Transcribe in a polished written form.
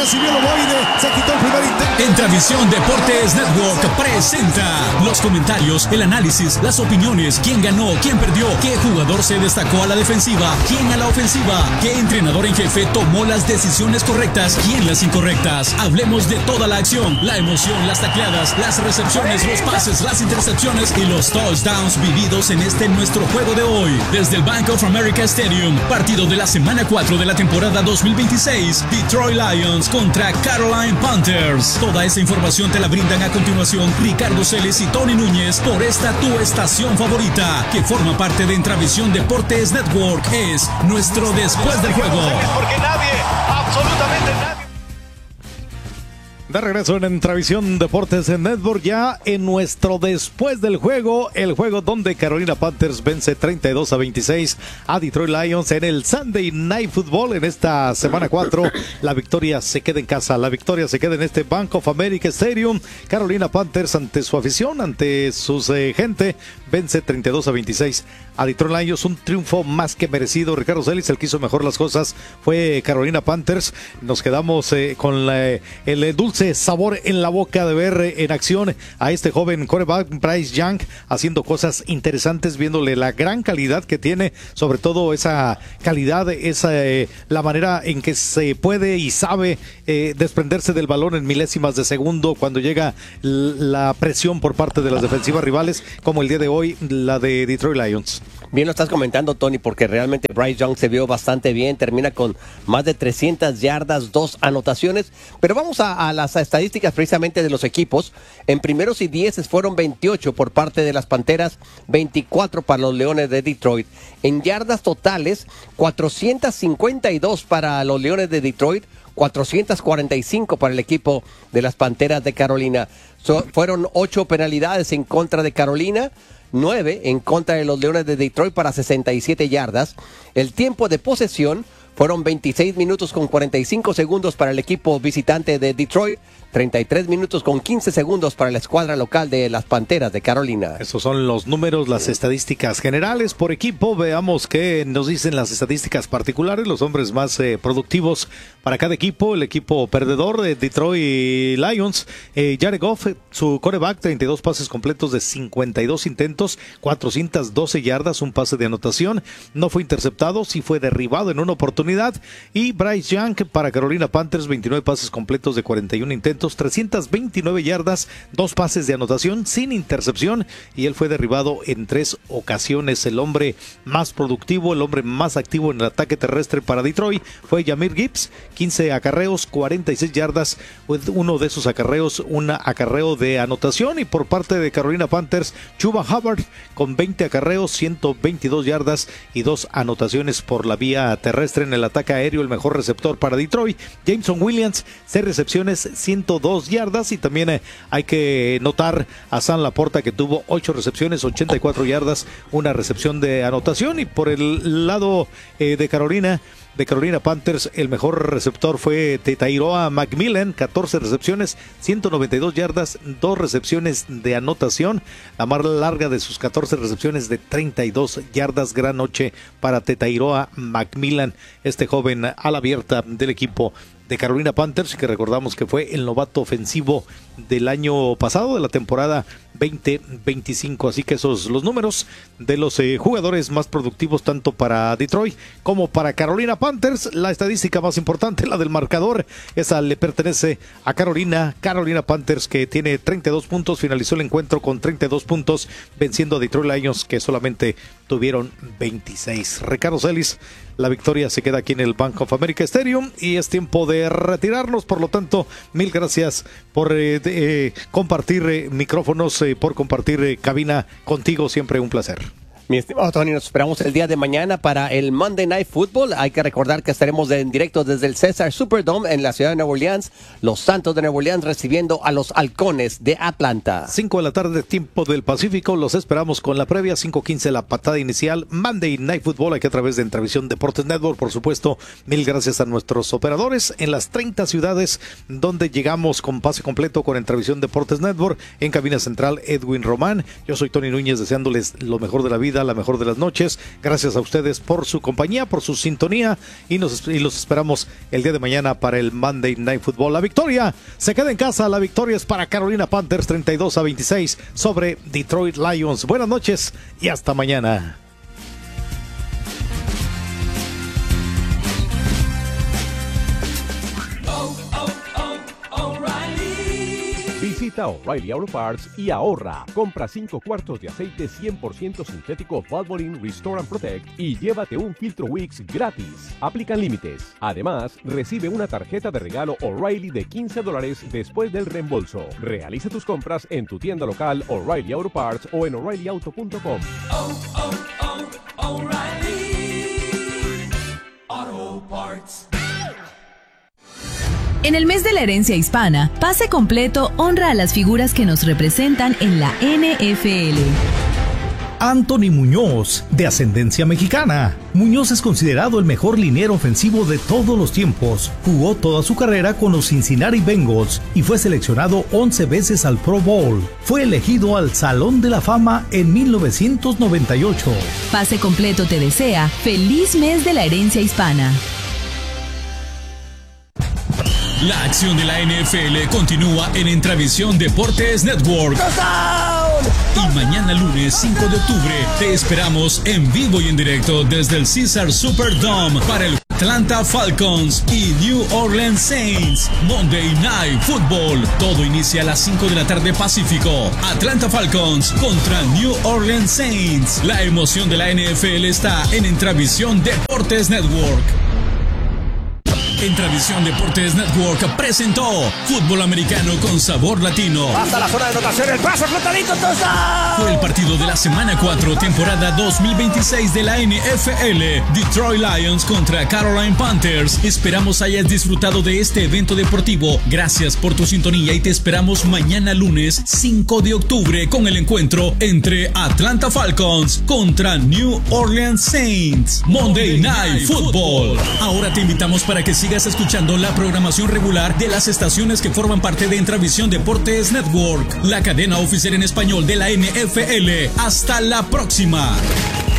recibió el ovoide, se quitó el primer intento. Entravisión Deportes Network presenta los comentarios, el análisis, las opiniones, quién ganó, quién perdió, qué jugador se destacó a la defensiva, quién a la ofensiva, qué entrenador en jefe tomó las decisiones correctas, quién las incorrectas. Hablemos de toda la acción, la emoción, las tacleadas, las recepciones, los pases, las intercepciones y los touchdowns vividos en este nuestro juego de hoy. Desde el Bank of America Stadium, partido de la semana 4 de la temporada 2026, Detroit Lions contra Carolina Panthers. Toda esa información te la brindan a continuación Ricardo Celis y Tony Núñez por esta tu estación favorita, que forma parte de Entravisión Deportes Network. Es nuestro Después del Juego. Porque nadie, absolutamente nadie. De regreso en Entravisión Deportes en Network, ya en nuestro Después del Juego, el juego donde Carolina Panthers vence 32-26 a Detroit Lions en el Sunday Night Football en esta semana 4. La victoria se queda en casa, la victoria se queda en este Bank of America Stadium. Carolina Panthers, ante su afición, ante sus gente, vence 32-26 a Detroit Lions. Un triunfo más que merecido. Ricardo Celis, el que hizo mejor las cosas fue Carolina Panthers. Nos quedamos con el dulce sabor en la boca de ver en acción a este joven quarterback Bryce Young haciendo cosas interesantes, viéndole la gran calidad que tiene, sobre todo esa calidad, la manera en que se puede y sabe desprenderse del balón en milésimas de segundo cuando llega la presión por parte de las defensivas rivales, como el día de hoy la de Detroit Lions. Bien lo estás comentando, Tony, porque realmente Bryce Young se vio bastante bien, termina con más de 300 yardas, 2 anotaciones, pero vamos a las estadísticas precisamente de los equipos. En primeros y 10 fueron 28 por parte de las Panteras, 24 para los Leones de Detroit. En yardas totales, 452 para los Leones de Detroit, 445 para el equipo de las Panteras de Carolina. Fueron 8 penalidades en contra de Carolina, 9 en contra de los Leones de Detroit para 67 yardas. El tiempo de posesión fueron 26 minutos con 45 segundos para el equipo visitante de Detroit, 33 minutos con 15 segundos para la escuadra local de las Panteras de Carolina. Esos son los números, las estadísticas generales por equipo. Veamos qué nos dicen las estadísticas particulares, los hombres más productivos para cada equipo. El equipo perdedor de Detroit Lions, Jared Goff, su quarterback, 32 pases completos de 52 intentos, 412 yardas, un pase de anotación, no fue interceptado, sí fue derribado en una oportunidad. Y Bryce Young para Carolina Panthers, 29 pases completos de 41 intentos, 329 yardas, 2 pases de anotación sin intercepción, y él fue derribado en 3 ocasiones. El hombre más productivo, el hombre más activo en el ataque terrestre para Detroit fue Jahmyr Gibbs, 15 acarreos, 46 yardas, uno de esos acarreos, un acarreo de anotación. Y por parte de Carolina Panthers, Chuba Hubbard con 20 acarreos, 122 yardas y 2 anotaciones por la vía terrestre. En el ataque aéreo, el mejor receptor para Detroit, Jameson Williams, 6 recepciones, 102 yardas. Y también hay que notar a Sam Laporta, que tuvo 8 recepciones, 84 yardas, una recepción de anotación. Y por el lado de Carolina Panthers, el mejor receptor fue Tetairoa McMillan, 14 recepciones, 192 yardas, 2 recepciones de anotación. La más larga de sus 14 recepciones de 32 yardas. Gran noche para Tetairoa McMillan, este joven ala abierta del equipo de Carolina Panthers, que recordamos que fue el novato ofensivo del año pasado, de la temporada 2025. Así que esos los números de los jugadores más productivos tanto para Detroit como para Carolina Panthers. La estadística más importante, la del marcador, esa le pertenece a Carolina Panthers, que tiene 32 puntos, finalizó el encuentro con 32 puntos, venciendo a Detroit Lions, que solamente tuvieron 26. Ricardo Celis, la victoria se queda aquí en el Bank of America Stadium y es tiempo de retirarnos. Por lo tanto, mil gracias por compartir micrófonos, por compartir cabina contigo, siempre un placer. Mi estimado Tony, nos esperamos el día de mañana para el Monday Night Football. Hay que recordar que estaremos en directo desde el Caesars Superdome en la ciudad de Nueva Orleans. Los Santos de Nueva Orleans recibiendo a los Halcones de Atlanta. 5 de la tarde, tiempo del Pacífico. Los esperamos con la previa, 5:15 la patada inicial. Monday Night Football, aquí a través de Entravisión Deportes Network. Por supuesto, mil gracias a nuestros operadores en las 30 ciudades donde llegamos con pase completo con Entravisión Deportes Network. En cabina central, Edwin Román. Yo soy Tony Núñez, deseándoles lo mejor de la vida, tenga la mejor de las noches. Gracias a ustedes por su compañía, por su sintonía y los esperamos el día de mañana para el Monday Night Football. La victoria se queda en casa, la victoria es para Carolina Panthers 32-26 sobre Detroit Lions. Buenas noches y hasta mañana. Visita O'Reilly Auto Parts y ahorra. Compra 5 cuartos de aceite 100% sintético Valvoline Restore and Protect y llévate un filtro Wix gratis. Aplican límites. Además, recibe una tarjeta de regalo O'Reilly de $15 después del reembolso. Realiza tus compras en tu tienda local O'Reilly Auto Parts o en O'ReillyAuto.com. O'Reilly Auto Parts. En el mes de la herencia hispana, Pase Completo honra a las figuras que nos representan en la NFL. Anthony Muñoz, de ascendencia mexicana. Muñoz es considerado el mejor liniero ofensivo de todos los tiempos. Jugó toda su carrera con los Cincinnati Bengals y fue seleccionado 11 veces al Pro Bowl. Fue elegido al Salón de la Fama en 1998. Pase Completo te desea feliz mes de la herencia hispana. La acción de la NFL continúa en Entravisión Deportes Network. Y mañana lunes 5 de octubre te esperamos en vivo y en directo desde el Caesars Superdome para el Atlanta Falcons y New Orleans Saints. Monday Night Football. Todo inicia a las 5 de la tarde Pacífico. Atlanta Falcons contra New Orleans Saints. La emoción de la NFL está en Entravisión Deportes Network. Entravisión Deportes Network presentó Fútbol Americano con Sabor Latino. Hasta la zona de anotación, el paso flotadito, touchdown. Fue el partido de la semana 4, temporada 2026 de la NFL. Detroit Lions contra Carolina Panthers. Esperamos hayas disfrutado de este evento deportivo. Gracias por tu sintonía y te esperamos mañana lunes 5 de octubre con el encuentro entre Atlanta Falcons contra New Orleans Saints. Monday Night Football. Ahora te invitamos para que sigas escuchando la programación regular de las estaciones que forman parte de Entravisión Deportes Network, la cadena oficial en español de la NFL. Hasta la próxima.